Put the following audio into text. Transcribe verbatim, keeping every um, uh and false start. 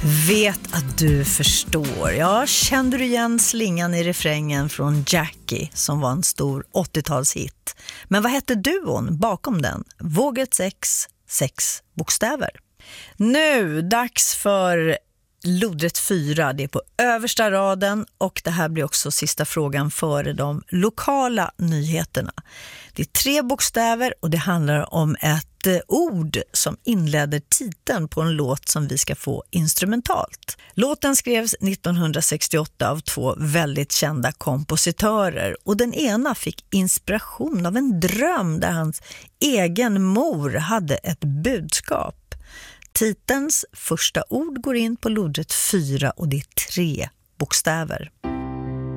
Vet att du förstår. Ja, kände du igen slingan i refrängen från Jackie som var en stor åttiotalshit? Men vad hette duon bakom den? Vågets X, sex bokstäver. Nu, dags för lodrätt fyra. Det är på översta raden och det här blir också sista frågan före de lokala nyheterna. Det är tre bokstäver och det handlar om ett ord som inleder titeln på en låt som vi ska få instrumentalt. Låten skrevs nittonhundrasextioåtta av två väldigt kända kompositörer och den ena fick inspiration av en dröm där hans egen mor hade ett budskap. Titelns första ord går in på lodrätt fyra och det är tre bokstäver.